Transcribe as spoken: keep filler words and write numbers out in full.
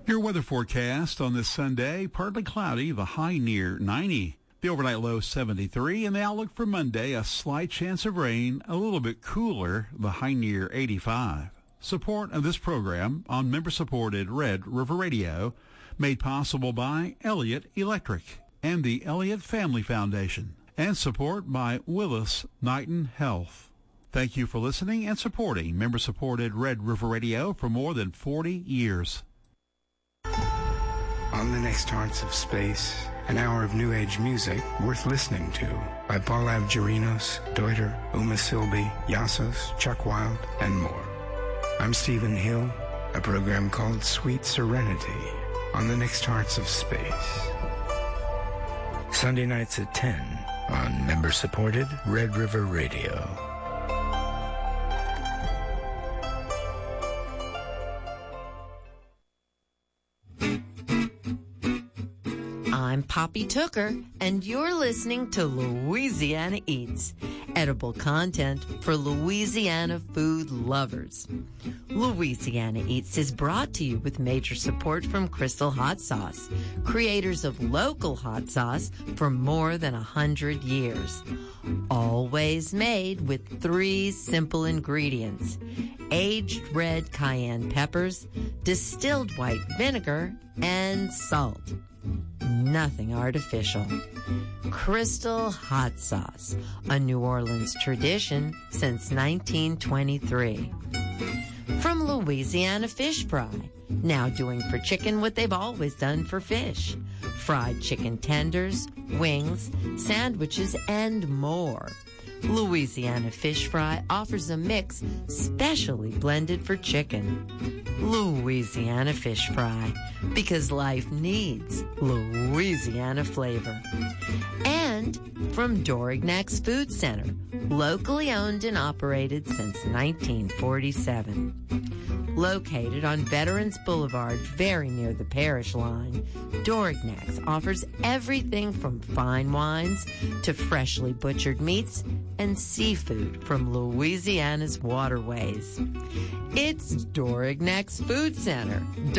Your weather forecast on this Sunday, partly cloudy, the high near ninety. The overnight low seventy-three, and the outlook for Monday, a slight chance of rain, a little bit cooler, the high near eighty-five. Support of this program on member-supported Red River Radio, made possible by Elliott Electric and the Elliott Family Foundation, and support by Willis Knighton Health. Thank you for listening and supporting member-supported Red River Radio for more than forty years. On the Next Hearts of Space, an hour of new age music worth listening to by Paul Avgerinos, Deuter, Uma Silby, Yassos, Chuck Wild, and more. I'm Stephen Hill, a program called Sweet Serenity on the Next Hearts of Space. Sunday nights at ten on member-supported Red River Radio. I'm Poppy Tooker, and you're listening to Louisiana Eats, edible content for Louisiana food lovers. Louisiana Eats is brought to you with major support from Crystal Hot Sauce, creators of local hot sauce for more than a hundred years. Always made with three simple ingredients: aged red cayenne peppers, distilled white vinegar, and salt. Nothing artificial. Crystal Hot Sauce, a New Orleans tradition since nineteen twenty-three. From Louisiana Fish Fry, now doing for chicken what they've always done for fish. Fried chicken tenders, wings, sandwiches, and more. Louisiana Fish Fry offers a mix specially blended for chicken. Louisiana Fish Fry, because life needs Louisiana flavor. And from Dorignac's Food Center, locally owned and operated since nineteen forty-seven. Located on Veterans Boulevard, very near the parish line, Dorignac's offers everything from fine wines to freshly butchered meats and seafood from Louisiana's waterways. It's Dorignac's Food Center.